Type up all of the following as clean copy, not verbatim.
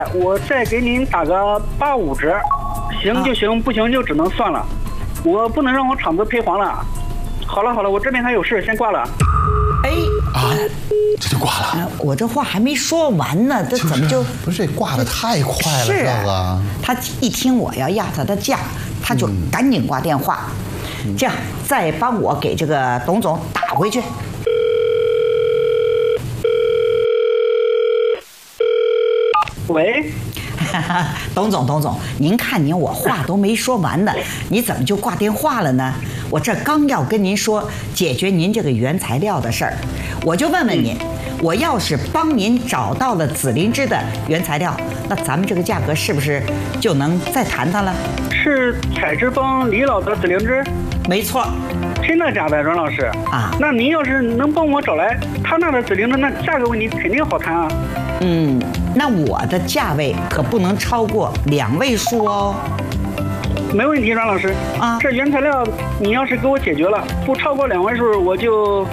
我再给您打个85折，行就行，不行就只能算了。我不能让我厂子赔黄了。好了，我这边还有事，先挂了。 哎啊，这就挂了。 我这话还没说完呢，这怎么就不是这挂的太快了？ 是这个他一听我要压他的价，他就赶紧挂电话。这样，再帮我给这个董总打回去。 喂， 董总，您看我话都没说完呢，你怎么就挂电话了呢？我这刚要跟您说解决您这个原材料的事儿，我就问问您，我要是帮您找到了紫灵芝的原材料，那咱们这个价格是不是就能再谈谈了？ 是采脂坊李老的紫灵芝？ 没错。 真的假的，阮老师？ 啊， 那您要是能帮我找来他那的紫灵芝，那价格问题肯定好谈啊。 那我的价位可不能超过2位数哦。 没问题，阮老师。 啊， 这原材料你要是给我解决了，不超过2位数，我就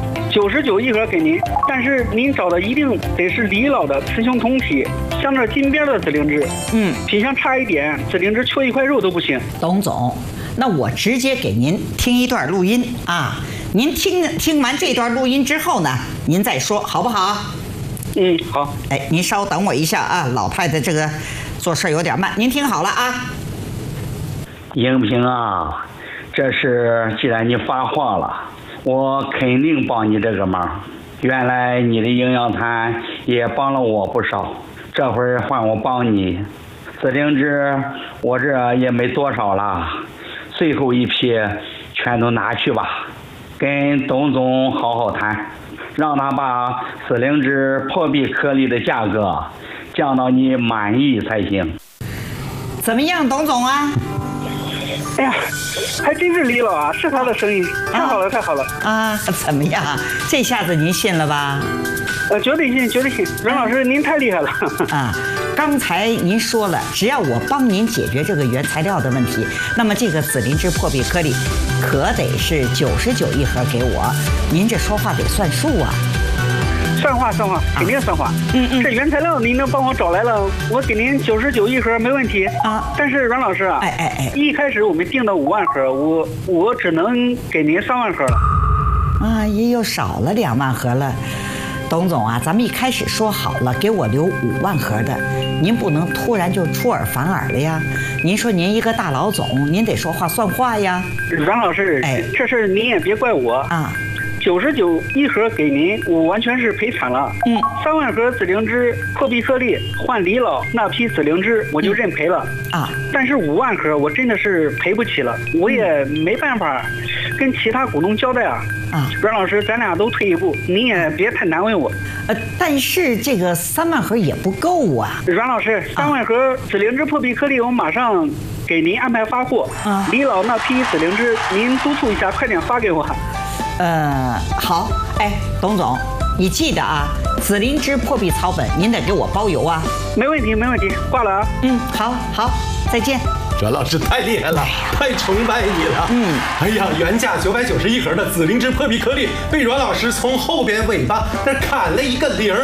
99一盒给您。但是您找的一定得是李老的雌雄同体、镶着金边的紫灵芝。品相差一点，紫灵芝缺一块肉都不行。 董总，那我直接给您听一段录音啊，您听完这段录音之后呢，您再说好不好？ 好。 哎，您稍等我一下啊，老太太这个做事有点慢，您听好了啊。 英平啊，这是既然你发话了，我肯定帮你这个忙。原来你的营养餐也帮了我不少，这会儿换我帮你。紫灵芝我这也没多少了，最后一批全都拿去吧，跟董总好好谈，让他把紫灵芝破壁颗粒的价格降到你满意才行。 怎么样，董总啊？ 哎呀，还真是李老啊，是他的生意，太好了，太好了啊！怎么样？这下子您信了吧？ 绝对信，绝对信。阮老师，您太厉害了啊！刚才您说了，只要我帮您解决这个原材料的问题，那么这个紫灵芝破壁颗粒可得是99一盒给我。您这说话得算数啊！ 算话，肯定算话。这原材料您能帮我找来了，我给您99一盒没问题啊。但是阮老师啊，一开始我们定的5万盒，我只能给您3万盒了。 啊，也又少了2万盒了。董总啊，咱们一开始说好了给我留5万盒的，您不能突然就出尔反尔了呀。您说您一个大老总，您得说话算话呀。 阮老师，这事您也别怪我啊。99一盒给您，我完全是赔惨了。3万盒紫灵芝破壁颗粒换李老那批紫灵芝，我就认赔了啊。但是5万盒我真的是赔不起了，我也没办法跟其他股东交代啊。阮老师，咱俩都退一步，您也别太难为我。 但是这个3万盒也不够啊。 阮老师，3万盒紫灵芝破壁颗粒，我马上给您安排发货。李老那批紫灵芝，您督促一下，快点发给我。 好，董总，你记得啊，紫灵芝破壁草本您得给我包邮啊。 没问题，挂了啊。 好，再见。 阮老师太厉害了，太崇拜你了。哎呀，原价990一盒的紫灵芝破壁颗粒，被阮老师从后边尾巴那砍了一个零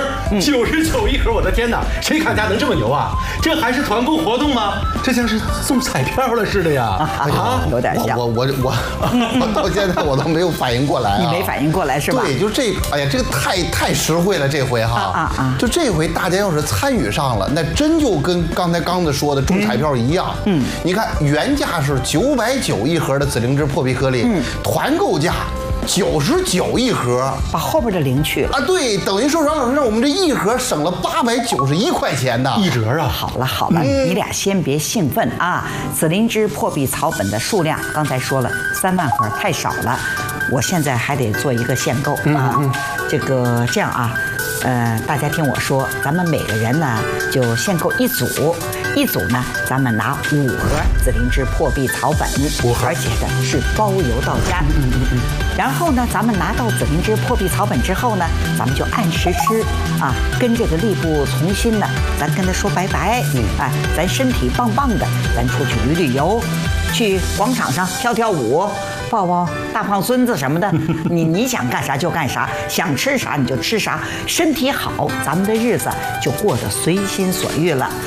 ，99一盒，我的天哪，谁砍价能这么牛啊？这还是团购活动吗？这像是送彩票了似的呀！ 有点像。 我到现在我都没有反应过来啊！ 你没反应过来是吧？ 对，就这，哎呀，这个太实惠了，这回哈就这回大家要是参与上了，那真就跟刚才刚子说的中彩票一样。你看原价是990一盒的紫灵芝破壁颗粒，团购价99一盒， 把后边的零去了啊！对，等于说阮老师让我们这一盒省了891块钱呢，1折啊！ 好了，你俩先别兴奋啊！紫灵芝破壁草本的数量刚才说了3万盒太少了，我现在还得做一个限购啊。这样啊，大家听我说，咱们每个人呢就限购一组。一组呢，咱们拿5盒紫灵芝破壁草本，5盒，而且呢是包邮到家。然后呢，咱们拿到紫灵芝破壁草本之后呢，咱们就按时吃啊，跟这个力不从心呢，咱跟他说拜拜。咱身体棒棒的，咱出去旅游，去广场上跳舞。抱抱大胖孙子什么的，你想干啥就干啥，想吃啥你就吃啥，身体好，咱们的日子就过得随心所欲了。